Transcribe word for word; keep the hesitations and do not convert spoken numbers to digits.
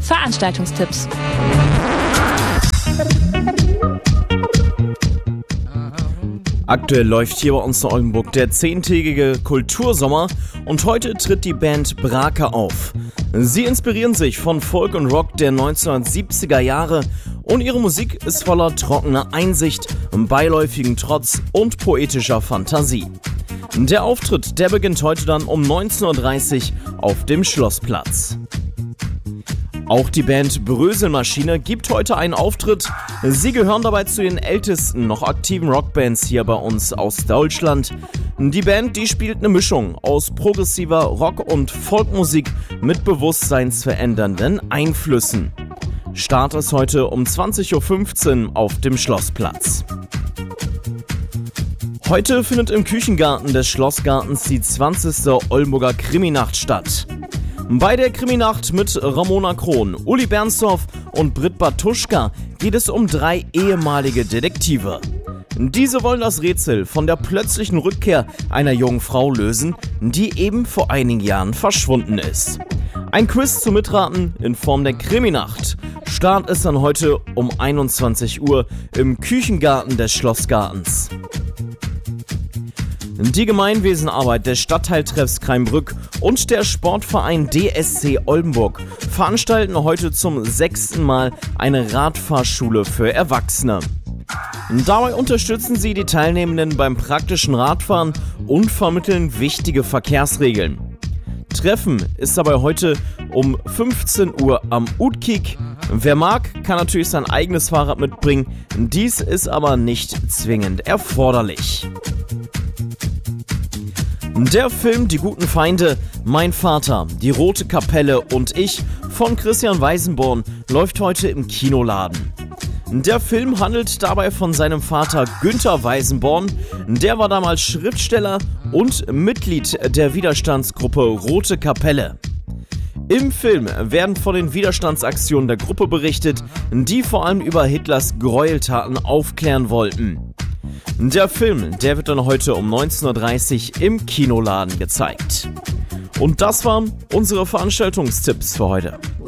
Veranstaltungstipps. Aktuell läuft hier bei uns in Oldenburg der zehntägige Kultursommer und heute tritt die Band Brake auf. Sie inspirieren sich von Folk und Rock der neunzehnhundertsiebziger Jahre und ihre Musik ist voller trockener Einsicht, beiläufigen Trotz und poetischer Fantasie. Der Auftritt, der beginnt heute dann um neunzehn Uhr dreißig auf dem Schlossplatz. Auch die Band Bröselmaschine gibt heute einen Auftritt. Sie gehören dabei zu den ältesten noch aktiven Rockbands hier bei uns aus Deutschland. Die Band, die spielt eine Mischung aus progressiver Rock- und Folkmusik mit bewusstseinsverändernden Einflüssen. Start ist heute um zwanzig Uhr fünfzehn auf dem Schlossplatz. Heute findet im Küchengarten des Schlossgartens die zwanzigste Oldenburger Kriminacht statt. Bei der Kriminacht mit Ramona Krohn, Uli Bernsdorf und Britt Bartuschka geht es um drei ehemalige Detektive. Diese wollen das Rätsel von der plötzlichen Rückkehr einer jungen Frau lösen, die eben vor einigen Jahren verschwunden ist. Ein Quiz zum Mitraten in Form der Kriminacht. Start ist dann heute um einundzwanzig Uhr im Küchengarten des Schlossgartens. Die Gemeinwesenarbeit des Stadtteiltreffs Kraimbrück und der Sportverein D S C Oldenburg veranstalten heute zum sechsten Mal eine Radfahrschule für Erwachsene. Dabei unterstützen sie die Teilnehmenden beim praktischen Radfahren und vermitteln wichtige Verkehrsregeln. Treffen ist dabei heute um fünfzehn Uhr am Utkik. Wer mag, kann natürlich sein eigenes Fahrrad mitbringen, dies ist aber nicht zwingend erforderlich. Der Film Die guten Feinde, Mein Vater, Die Rote Kapelle und ich von Christian Weisenborn läuft heute im Kinoladen. Der Film handelt dabei von seinem Vater Günther Weisenborn, der war damals Schriftsteller und Mitglied der Widerstandsgruppe Rote Kapelle. Im Film werden von den Widerstandsaktionen der Gruppe berichtet, die vor allem über Hitlers Gräueltaten aufklären wollten. Der Film, der wird dann heute um neunzehn Uhr dreißig im Kinoladen gezeigt. Und das waren unsere Veranstaltungstipps für heute.